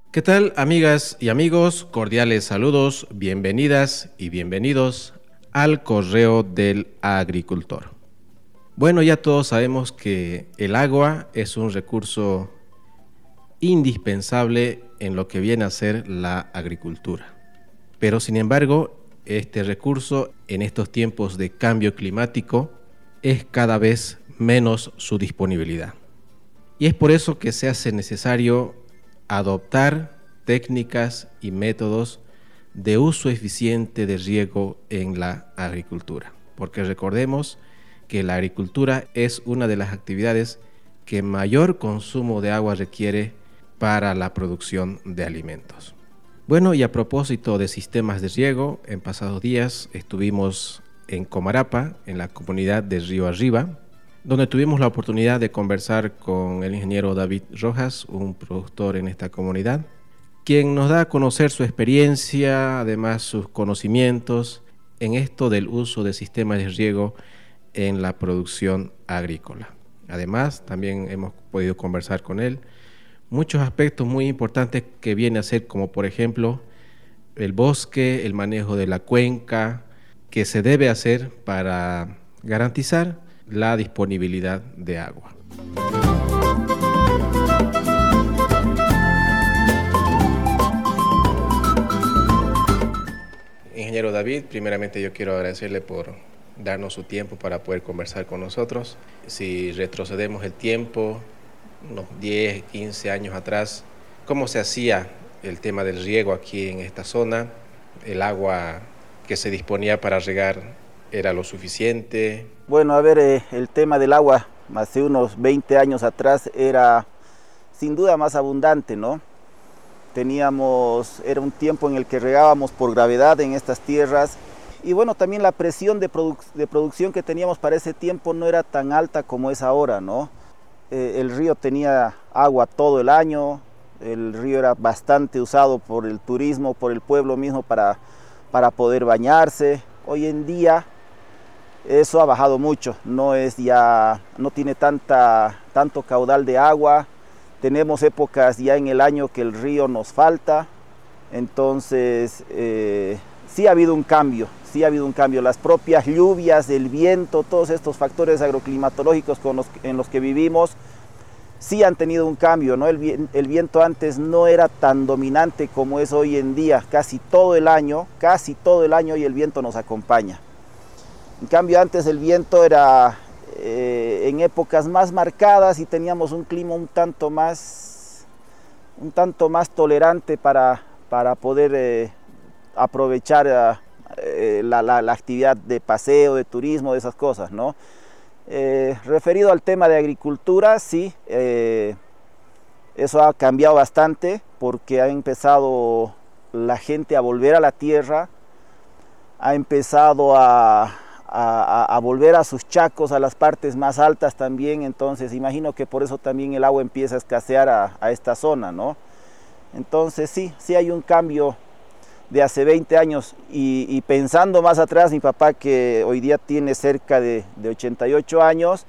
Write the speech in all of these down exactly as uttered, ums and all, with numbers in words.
¿Qué tal, amigas y amigos? Cordiales saludos, bienvenidas y bienvenidos al Correo del Agricultor. Bueno, ya todos sabemos que el agua es un recurso indispensable en lo que viene a ser la agricultura. Pero sin embargo, este recurso en estos tiempos de cambio climático es cada vez menos su disponibilidad. Y es por eso que se hace necesario adoptar técnicas y métodos de uso eficiente de riego en la agricultura. Porque recordemos que la agricultura es una de las actividades que mayor consumo de agua requiere para la producción de alimentos. Bueno, y a propósito de sistemas de riego, en pasados días estuvimos en Comarapa, en la comunidad de Río Arriba, donde tuvimos la oportunidad de conversar con el ingeniero David Rojas, un productor en esta comunidad, quien nos da a conocer su experiencia, además sus conocimientos en esto del uso de sistemas de riego en la producción agrícola. Además, también hemos podido conversar con él muchos aspectos muy importantes que viene a ser, como por ejemplo el bosque, el manejo de la cuenca, que se debe hacer para garantizar la disponibilidad de agua. Ingeniero David, primeramente yo quiero agradecerle por darnos su tiempo para poder conversar con nosotros. Si retrocedemos el tiempo, unos diez, quince años atrás, ¿cómo se hacía el tema del riego aquí en esta zona? ¿El agua que se disponía para regar era lo suficiente? Bueno, a ver, eh, el tema del agua hace unos veinte años atrás era sin duda más abundante, ¿no? Teníamos, era un tiempo en el que regábamos por gravedad en estas tierras y bueno, también la presión de, produ de producción que teníamos para ese tiempo no era tan alta como es ahora, ¿no? Eh, el río tenía agua todo el año, el río era bastante usado por el turismo, por el pueblo mismo para, para poder bañarse. Hoy en día eso ha bajado mucho, no, es ya, no tiene tanta, tanto caudal de agua. Tenemos épocas ya en el año que el río nos falta, entonces eh, sí ha habido un cambio, sí ha habido un cambio. Las propias lluvias, el viento, todos estos factores agroclimatológicos con los, en los que vivimos, sí han tenido un cambio, ¿no? El, el viento antes no era tan dominante como es hoy en día, casi todo el año, casi todo el año y el viento nos acompaña. En cambio antes el viento era eh, en épocas más marcadas y teníamos un clima un tanto más, un tanto más tolerante para, para poder eh, aprovechar eh, la, la, la actividad de paseo, de turismo, de esas cosas, ¿no? Eh, referido al tema de agricultura, sí, eh, eso ha cambiado bastante porque ha empezado la gente a volver a la tierra, ha empezado a A, a volver a sus chacos, a las partes más altas también, entonces imagino que por eso también el agua empieza a escasear a, a esta zona, ¿no? Entonces sí, sí hay un cambio de hace veinte años y, y pensando más atrás, mi papá que hoy día tiene cerca de, de ochenta y ocho años,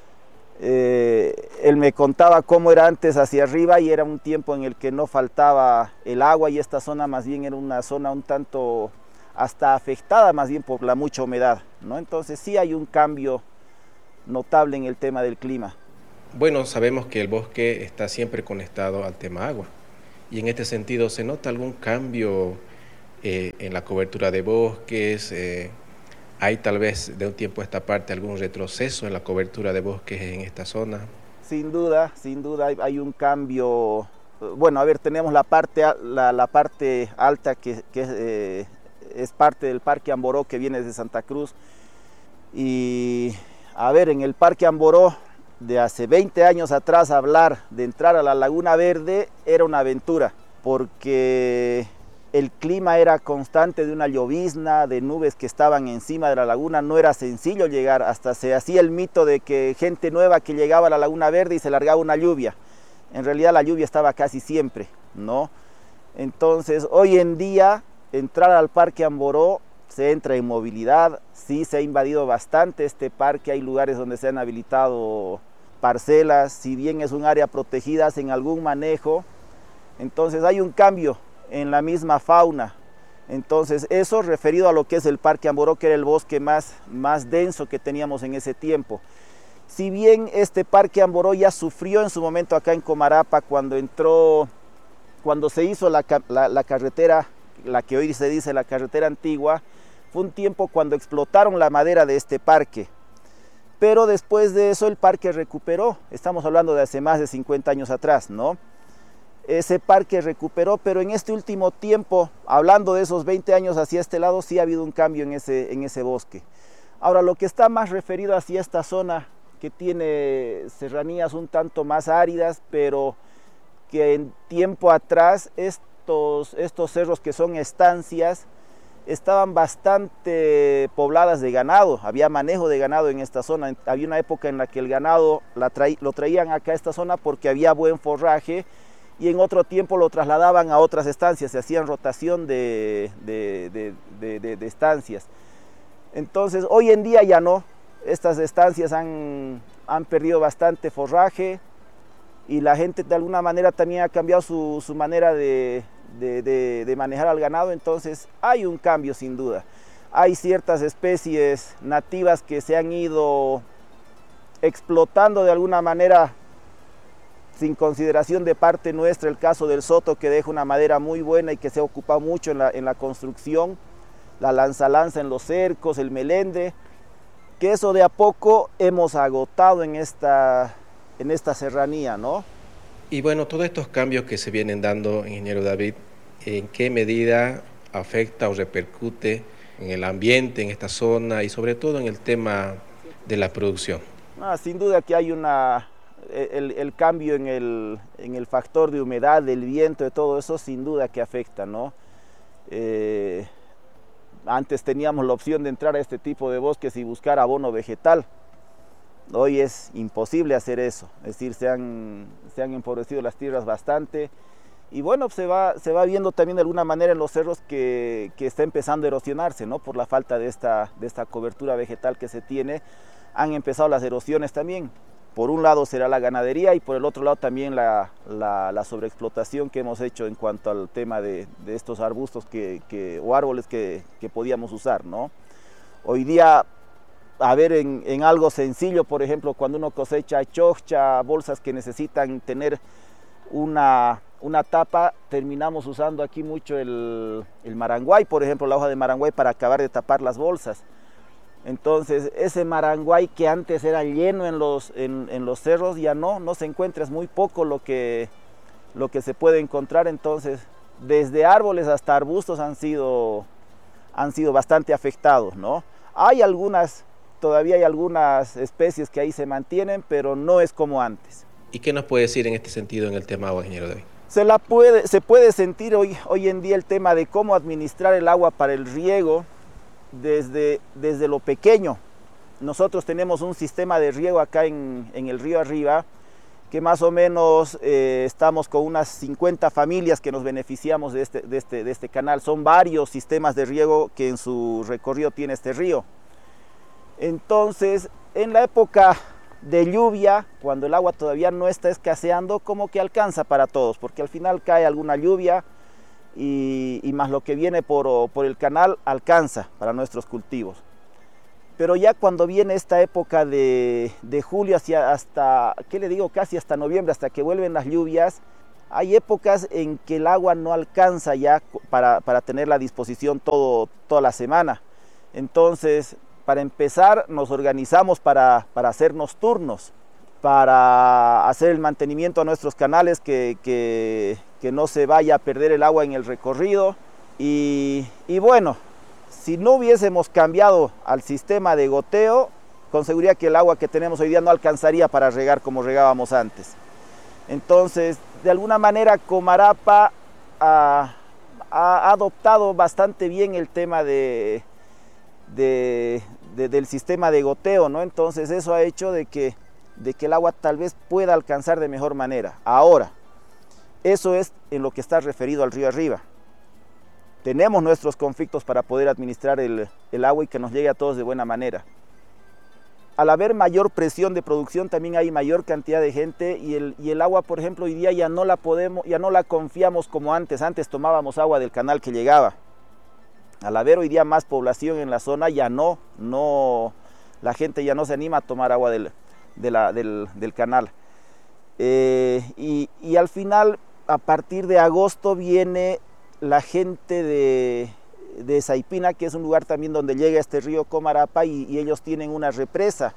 eh, él me contaba cómo era antes hacia arriba y era un tiempo en el que no faltaba el agua y esta zona más bien era una zona un tanto hasta afectada más bien por la mucha humedad, ¿no? Entonces sí hay un cambio notable en el tema del clima. Bueno, sabemos que el bosque está siempre conectado al tema agua y en este sentido, ¿se nota algún cambio eh, en la cobertura de bosques? Eh, ¿Hay tal vez de un tiempo a esta parte algún retroceso en la cobertura de bosques en esta zona? Sin duda, sin duda hay, hay un cambio. Bueno, a ver, tenemos la parte, la, la parte alta que, que es... Eh, es parte del Parque Amboró que viene desde Santa Cruz y a ver, en el Parque Amboró de hace veinte años atrás hablar de entrar a la Laguna Verde era una aventura porque el clima era constante de una llovizna, de nubes que estaban encima de la laguna, no era sencillo llegar, hasta se hacía el mito de que gente nueva que llegaba a la Laguna Verde y se largaba una lluvia. En realidad la lluvia estaba casi siempre, ¿no? Entonces hoy en día entrar al Parque Amboró se entra en movilidad, sí se ha invadido bastante este parque, hay lugares donde se han habilitado parcelas, si bien es un área protegida, hacen algún manejo Entonces hay un cambio en la misma fauna. Entonces eso referido a lo que es el Parque Amboró, que era el bosque más, más denso que teníamos en ese tiempo. Si bien este Parque Amboró ya sufrió en su momento acá en Comarapa cuando entró, cuando se hizo la, la, la carretera, la que hoy se dice la carretera antigua, fue un tiempo cuando explotaron la madera de este parque. Pero después de eso el parque recuperó, estamos hablando de hace más de cincuenta años atrás, ¿no? Ese parque recuperó, pero en este último tiempo, hablando de esos veinte años hacia este lado, sí ha habido un cambio en ese, en ese bosque. Ahora, lo que está más referido hacia esta zona, que tiene serranías un tanto más áridas, pero que en tiempo atrás estos, estos cerros que son estancias estaban bastante pobladas de ganado, había manejo de ganado en esta zona. Había una época en la que el ganado la traí, lo traían acá a esta zona porque había buen forraje, y en otro tiempo lo trasladaban a otras estancias, se hacían rotación de, de, de, de, de, de estancias. Entonces hoy en día ya no, estas estancias han, han perdido bastante forraje, y la gente de alguna manera también ha cambiado su, su manera de, de, de, de manejar al ganado. Entonces hay un cambio sin duda. Hay ciertas especies nativas que se han ido explotando de alguna manera sin consideración de parte nuestra. El caso del soto, que deja una madera muy buena y que se ha ocupado mucho en la, en la construcción, la lanza-lanza en los cercos, el melendre, que eso de a poco hemos agotado en esta, en esta serranía, ¿no? Y bueno, todos estos cambios que se vienen dando, ingeniero David, ¿en qué medida afecta o repercute en el ambiente, en esta zona, y sobre todo en el tema de la producción? Ah, sin duda que hay una, el, el cambio en el, en el factor de humedad, del viento, de todo eso, sin duda que afecta, ¿no? Eh, antes teníamos la opción de entrar a este tipo de bosques y buscar abono vegetal. Hoy es imposible hacer eso, es decir, se han, se han empobrecido las tierras bastante, y bueno, se va, se va viendo también de alguna manera en los cerros que, que está empezando a erosionarse, ¿no? Por la falta de esta, de esta cobertura vegetal que se tiene, han empezado las erosiones también. Por un lado será la ganadería, y por el otro lado también la, la, la sobreexplotación que hemos hecho en cuanto al tema de, de estos arbustos que, que, o árboles que, que podíamos usar, ¿no? Hoy día, a ver, en, en algo sencillo, por ejemplo, cuando uno cosecha chocha, bolsas que necesitan tener una, una tapa, terminamos usando aquí mucho el, el maranguay, por ejemplo, la hoja de maranguay para acabar de tapar las bolsas. Entonces, ese maranguay que antes era lleno en los, en, en los cerros, ya no, no se encuentra, es muy poco lo que, lo que se puede encontrar. Entonces, desde árboles hasta arbustos han sido, han sido bastante afectados, ¿no? Hay algunas, todavía hay algunas especies que ahí se mantienen, pero no es como antes. ¿Y qué nos puede decir en este sentido en el tema agua, ingeniero David? Se, la puede, se puede sentir hoy, hoy en día el tema de cómo administrar el agua para el riego. Desde, desde lo pequeño, nosotros tenemos un sistema de riego acá en, en el río arriba, que más o menos eh, estamos con unas cincuenta familias que nos beneficiamos de este, de, este, de este canal. Son varios sistemas de riego que en su recorrido tiene este río. Entonces, en la época de lluvia, cuando el agua todavía no está escaseando, como que alcanza para todos, porque al final cae alguna lluvia, Y, y más lo que viene por, por el canal alcanza para nuestros cultivos. Pero ya cuando viene esta época de, de julio hacia hasta, ¿qué le digo? Casi hasta noviembre, hasta que vuelven las lluvias, hay épocas en que el agua no alcanza ya para, para tenerla a disposición todo, toda la semana. Entonces, para empezar, nos organizamos para, para hacernos turnos, para hacer el mantenimiento a nuestros canales, que, que, que no se vaya a perder el agua en el recorrido. Y, y bueno, si no hubiésemos cambiado al sistema de goteo, con seguridad que el agua que tenemos hoy día no alcanzaría para regar como regábamos antes. Entonces, de alguna manera, Comarapa ha, ha adoptado bastante bien el tema de, de, de, del sistema de goteo, ¿no? Entonces, eso ha hecho de que de que el agua tal vez pueda alcanzar de mejor manera. Ahora, eso es en lo que está referido al río arriba. Tenemos nuestros conflictos para poder administrar el, el agua y que nos llegue a todos de buena manera. al haber mayor presión de producción también hay mayor cantidad de gente y el, y el agua, por ejemplo, hoy día ya no la podemos, ya no la confiamos como antes. Antes tomábamos agua del canal que llegaba. Al haber hoy día más población en la zona, ya no, no la gente ya no se anima a tomar agua del, de la, del, del canal. Eh, y, y al final, a partir de agosto, viene la gente de, de Saipina, que es un lugar también donde llega este río Comarapa, y, y ellos tienen una represa.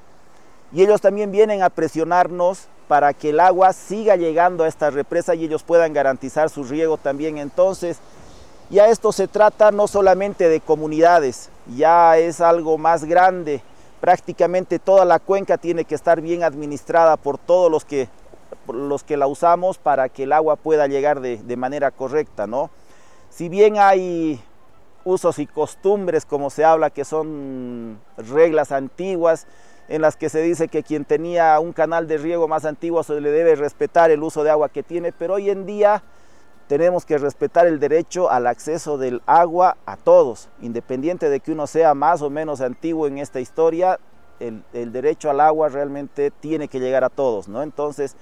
Y ellos también vienen a presionarnos para que el agua siga llegando a esta represa y ellos puedan garantizar su riego también. Entonces, ya esto se trata no solamente de comunidades, ya es algo más grande. Prácticamente toda la cuenca tiene que estar bien administrada por todos los que, por los que la usamos para que el agua pueda llegar de, de manera correcta, ¿no? Si bien hay usos y costumbres, como se habla, que son reglas antiguas, en las que se dice que quien tenía un canal de riego más antiguo se le debe respetar el uso de agua que tiene, pero hoy en día tenemos que respetar el derecho al acceso del agua a todos, independiente de que uno sea más o menos antiguo en esta historia, el, el derecho al agua realmente tiene que llegar a todos, ¿no? Entonces,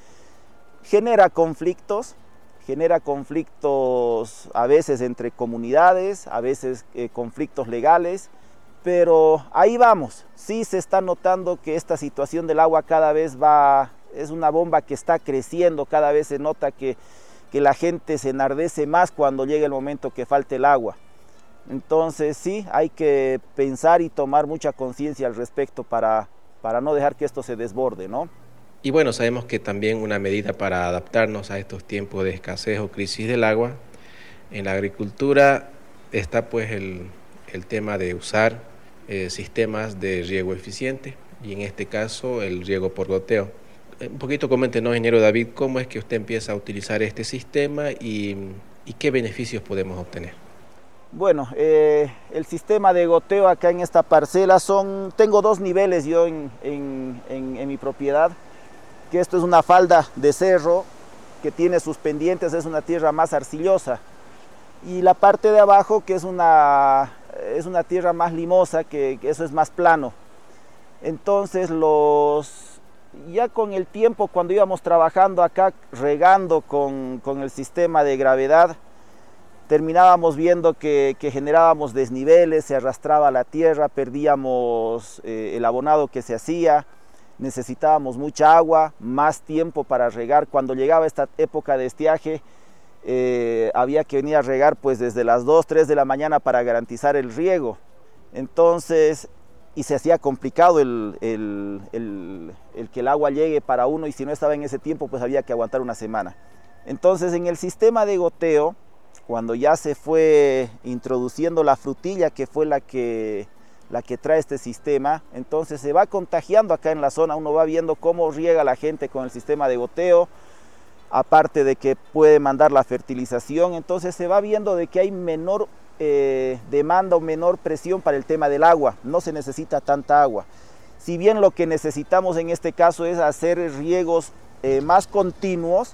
genera conflictos, genera conflictos a veces entre comunidades, a veces eh, conflictos legales, pero ahí vamos. Sí se está notando que esta situación del agua cada vez va, es una bomba que está creciendo, cada vez se nota que que la gente se enardece más cuando llega el momento que falte el agua. Entonces sí, hay que pensar y tomar mucha conciencia al respecto para, para no dejar que esto se desborde, ¿no? Y bueno, sabemos que también una medida para adaptarnos a estos tiempos de escasez o crisis del agua, en la agricultura está pues el, el tema de usar eh, sistemas de riego eficiente y en este caso el riego por goteo. Un poquito coméntenos, ingeniero David, cómo es que usted empieza a utilizar este sistema y, y qué beneficios podemos obtener. Bueno, eh, el sistema de goteo acá en esta parcela son, tengo dos niveles yo en, en, en, en mi propiedad, que esto es una falda de cerro que tiene sus pendientes, es una tierra más arcillosa, y la parte de abajo que es una, es una tierra más limosa, que, que eso es más plano. Entonces los... Ya con el tiempo, cuando íbamos trabajando acá, regando con, con el sistema de gravedad, terminábamos viendo que, que generábamos desniveles, se arrastraba la tierra, perdíamos eh, el abonado que se hacía, necesitábamos mucha agua, más tiempo para regar. Cuando llegaba esta época de estiaje, eh, había que venir a regar pues desde las dos, tres de la mañana para garantizar el riego. Entonces, y se hacía complicado el, el, el, el que el agua llegue para uno, y si no estaba en ese tiempo pues había que aguantar una semana. Entonces en el sistema de goteo, cuando ya se fue introduciendo la frutilla, que fue la que, la que trae este sistema, entonces se va contagiando acá en la zona, uno va viendo cómo riega la gente con el sistema de goteo, aparte de que puede mandar la fertilización, entonces se va viendo de que hay menor Eh, demanda o menor presión para el tema del agua, no se necesita tanta agua. Si bien lo que necesitamos en este caso es hacer riegos eh, más continuos,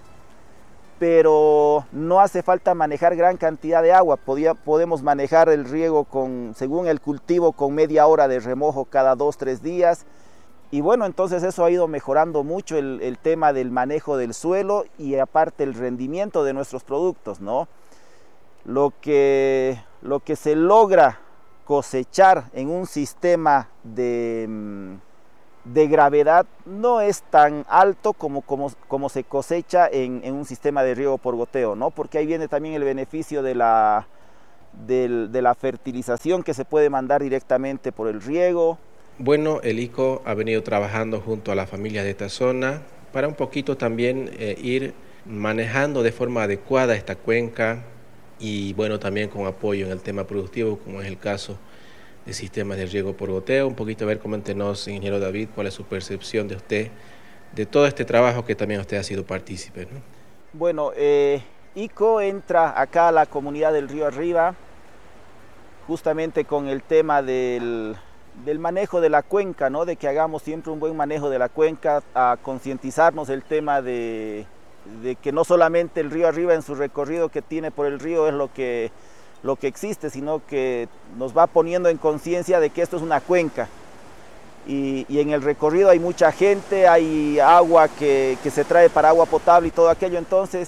pero no hace falta manejar gran cantidad de agua. Podía, podemos manejar el riego con, según el cultivo, con media hora de remojo cada dos, tres días. Y bueno, entonces eso ha ido mejorando mucho el, el tema del manejo del suelo y aparte el rendimiento de nuestros productos, ¿no? Lo que, lo que se logra cosechar en un sistema de, de gravedad no es tan alto como, como, como se cosecha en, en un sistema de riego por goteo, ¿no? Porque ahí viene también el beneficio de la, de, de la fertilización que se puede mandar directamente por el riego. Bueno, el I C O ha venido trabajando junto a las familias de esta zona para un poquito también eh, ir manejando de forma adecuada esta cuenca, y bueno, también con apoyo en el tema productivo, como es el caso de sistemas de riego por goteo. Un poquito, a ver, coméntenos, ingeniero David, cuál es su percepción de usted, de todo este trabajo que también usted ha sido partícipe, ¿no? Bueno, eh, I C O entra acá a la comunidad del Río Arriba, justamente con el tema del, del manejo de la cuenca, ¿no? De que hagamos siempre un buen manejo de la cuenca, a concientizarnos el tema de... de que no solamente el río arriba en su recorrido que tiene por el río es lo que, lo que existe, sino que nos va poniendo en conciencia de que esto es una cuenca. Y, y en el recorrido hay mucha gente, hay agua que, que se trae para agua potable y todo aquello. Entonces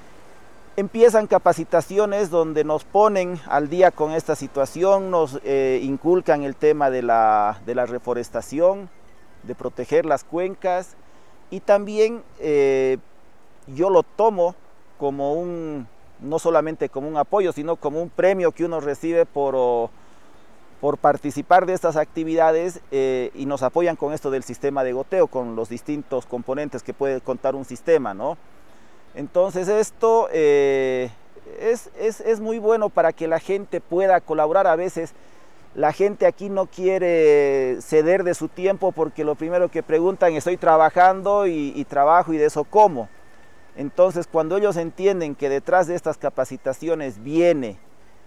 empiezan capacitaciones donde nos ponen al día con esta situación, nos eh, inculcan el tema de la, de la reforestación, de proteger las cuencas, y también eh, yo lo tomo como un, no solamente como un apoyo, sino como un premio que uno recibe por, por participar de estas actividades, eh, y nos apoyan con esto del sistema de goteo, con los distintos componentes que puede contar un sistema, ¿no? Entonces esto eh, es, es, es muy bueno para que la gente pueda colaborar. A veces la gente aquí no quiere ceder de su tiempo porque lo primero que preguntan, estoy trabajando y, y trabajo y de eso como. Entonces cuando ellos entienden que detrás de estas capacitaciones viene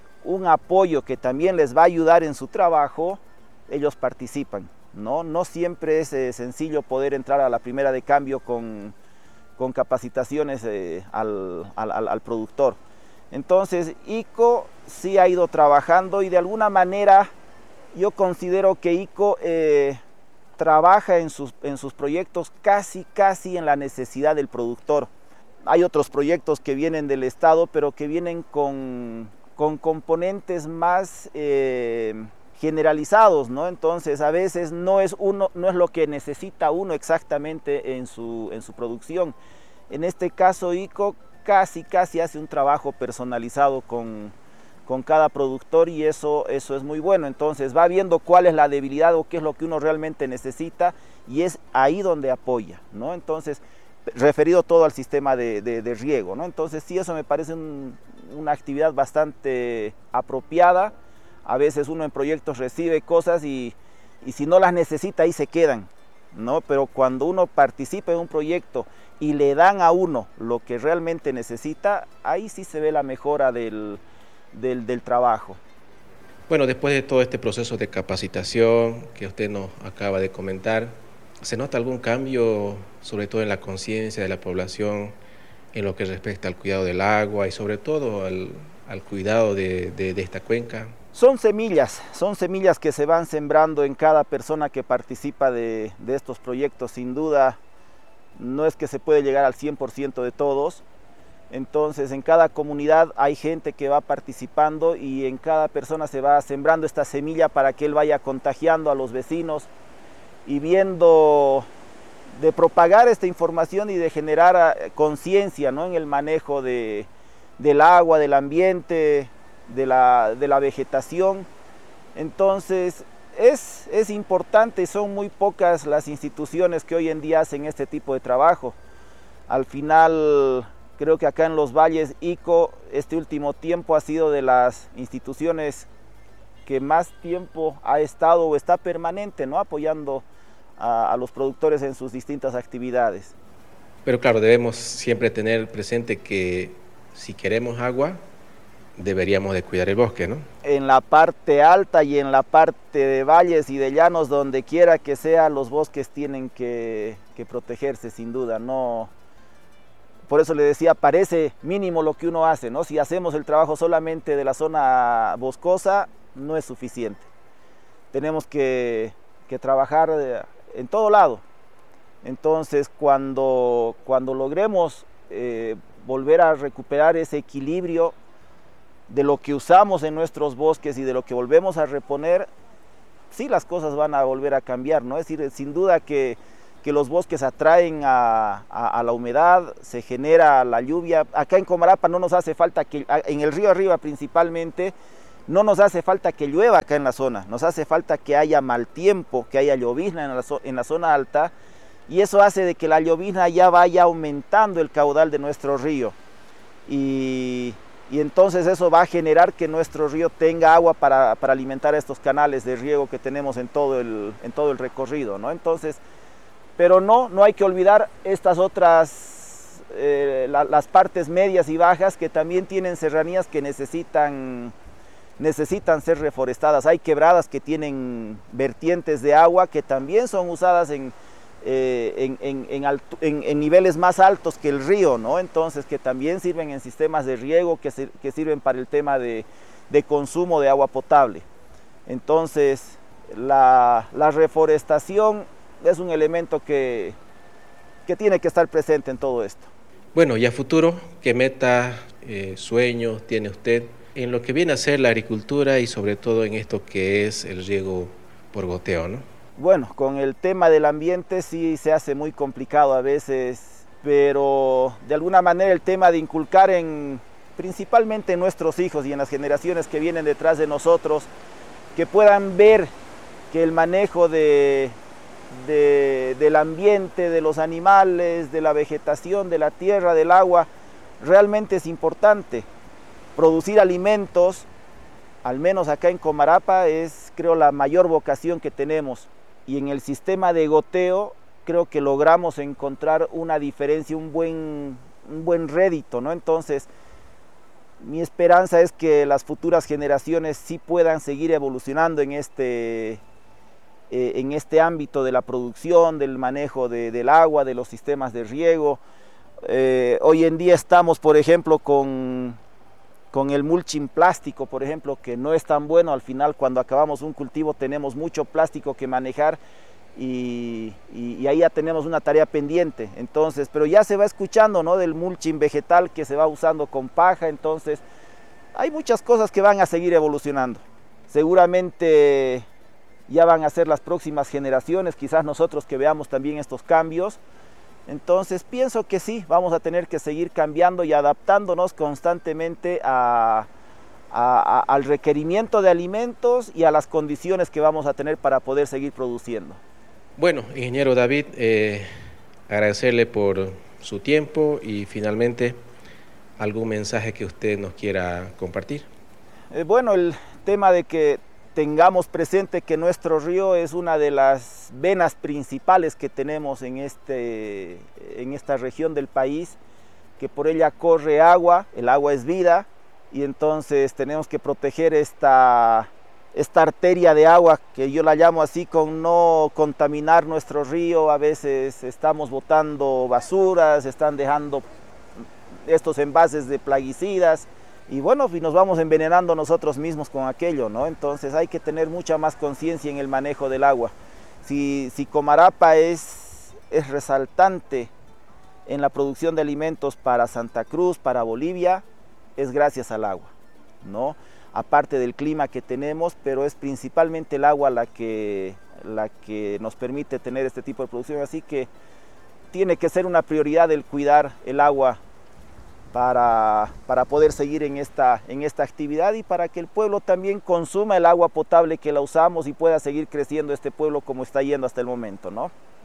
un apoyo que también les va a ayudar en su trabajo, ellos participan, ¿no? No siempre es eh, sencillo poder entrar a la primera de cambio con... con capacitaciones eh, al, al, al productor. Entonces I C O sí ha ido trabajando, y de alguna manera yo considero que I C O eh, trabaja en sus, en sus proyectos casi, casi en la necesidad del productor. Hay otros proyectos que vienen del Estado, pero que vienen con, con componentes más eh, generalizados, ¿no? Entonces a veces no es, uno, no es lo que necesita uno exactamente en su, en su producción. En este caso I C O casi casi hace un trabajo personalizado con, con cada productor, y eso, eso es muy bueno. Entonces va viendo cuál es la debilidad o qué es lo que uno realmente necesita, y es ahí donde apoya, ¿no? Entonces, referido todo al sistema de, de, de riego, ¿no? Entonces sí, eso me parece un, una actividad bastante apropiada. A veces uno en proyectos recibe cosas y, y si no las necesita ahí se quedan, ¿no? Pero cuando uno participa en un proyecto y le dan a uno lo que realmente necesita, ahí sí se ve la mejora del, del, del trabajo. Bueno, después de todo este proceso de capacitación que usted nos acaba de comentar, ¿se nota algún cambio, sobre todo en la conciencia de la población, en lo que respecta al cuidado del agua y sobre todo al, al cuidado de, de, de esta cuenca? Son semillas, son semillas que se van sembrando en cada persona que participa de, de estos proyectos. Sin duda, no es que se puede llegar al cien por ciento de todos. Entonces, en cada comunidad hay gente que va participando, y en cada persona se va sembrando esta semilla para que él vaya contagiando a los vecinos y viendo de propagar esta información y de generar conciencia, ¿no?, en el manejo de, del agua, del ambiente, de la, de la vegetación. Entonces es, es importante, son muy pocas las instituciones que hoy en día hacen este tipo de trabajo. Al final creo que acá en los valles I C O este último tiempo ha sido de las instituciones que más tiempo ha estado o está permanente, ¿no?, apoyando a, a los productores en sus distintas actividades. Pero claro, debemos siempre tener presente que si queremos agua, deberíamos de cuidar el bosque, ¿no? En la parte alta y en la parte de valles y de llanos, donde quiera que sea, los bosques tienen que, que protegerse, sin duda. No, por eso le decía, parece mínimo lo que uno hace, ¿no? Si hacemos el trabajo solamente de la zona boscosa, no es suficiente. Tenemos que, que trabajar en todo lado. Entonces, cuando, cuando logremos eh, volver a recuperar ese equilibrio de lo que usamos en nuestros bosques y de lo que volvemos a reponer, sí, las cosas van a volver a cambiar, ¿no? Es decir, sin duda que, que los bosques atraen a, a, a la humedad, se genera la lluvia. Acá en Comarapa no nos hace falta que, en el río arriba principalmente, no nos hace falta que llueva acá en la zona, nos hace falta que haya mal tiempo, que haya llovizna en la, en la zona alta, y eso hace de que la llovizna ya vaya aumentando el caudal de nuestro río. Y Y entonces eso va a generar que nuestro río tenga agua para, para alimentar estos canales de riego que tenemos en todo el, en todo el recorrido, ¿no? Entonces, pero no, no hay que olvidar estas otras, eh, la, las partes medias y bajas que también tienen serranías que necesitan, necesitan ser reforestadas. Hay quebradas que tienen vertientes de agua que también son usadas en, Eh, en, en, en, alto, en, en niveles más altos que el río, ¿no? Entonces, que también sirven en sistemas de riego, que, se, que sirven para el tema de, de consumo de agua potable. Entonces, la, la reforestación es un elemento que, que tiene que estar presente en todo esto. Bueno, y a futuro, ¿qué meta, eh, sueños tiene usted en lo que viene a ser la agricultura y sobre todo en esto que es el riego por goteo, ¿no? Bueno, con el tema del ambiente sí se hace muy complicado a veces, pero de alguna manera el tema de inculcar en, principalmente en nuestros hijos y en las generaciones que vienen detrás de nosotros, que puedan ver que el manejo de, de, del ambiente, de los animales, de la vegetación, de la tierra, del agua, realmente es importante. Producir alimentos, al menos acá en Comarapa, es creo la mayor vocación que tenemos. Y en el sistema de goteo creo que logramos encontrar una diferencia, un buen, un buen rédito, ¿no? Entonces, mi esperanza es que las futuras generaciones sí puedan seguir evolucionando en este, eh, en este ámbito de la producción, del manejo de, del agua, de los sistemas de riego. Eh, hoy en día estamos, por ejemplo, con, con el mulching plástico, por ejemplo, que no es tan bueno. Al final, cuando acabamos un cultivo, tenemos mucho plástico que manejar y, y, y ahí ya tenemos una tarea pendiente. Entonces, pero ya se va escuchando, ¿no?, del mulching vegetal que se va usando con paja. Entonces, hay muchas cosas que van a seguir evolucionando. Seguramente ya van a ser las próximas generaciones, quizás nosotros que veamos también estos cambios. Entonces pienso que sí, vamos a tener que seguir cambiando y adaptándonos constantemente a, a, a, al requerimiento de alimentos y a las condiciones que vamos a tener para poder seguir produciendo. Bueno, ingeniero David, eh, agradecerle por su tiempo y finalmente algún mensaje que usted nos quiera compartir. Eh, bueno, el tema de que tengamos presente que nuestro río es una de las venas principales que tenemos en, este, en esta región del país, que por ella corre agua, el agua es vida, y entonces tenemos que proteger esta, esta arteria de agua, que yo la llamo así, con no contaminar nuestro río. A veces estamos botando basuras, están dejando estos envases de plaguicidas, y bueno, y nos vamos envenenando nosotros mismos con aquello, ¿no? Entonces hay que tener mucha más conciencia en el manejo del agua. Si, si Comarapa es, es resaltante en la producción de alimentos para Santa Cruz, para Bolivia, es gracias al agua, ¿no? Aparte del clima que tenemos, pero es principalmente el agua la que, la que nos permite tener este tipo de producción. Así que tiene que ser una prioridad el cuidar el agua Para, para poder seguir en esta, en esta actividad y para que el pueblo también consuma el agua potable que la usamos y pueda seguir creciendo este pueblo como está yendo hasta el momento, ¿no?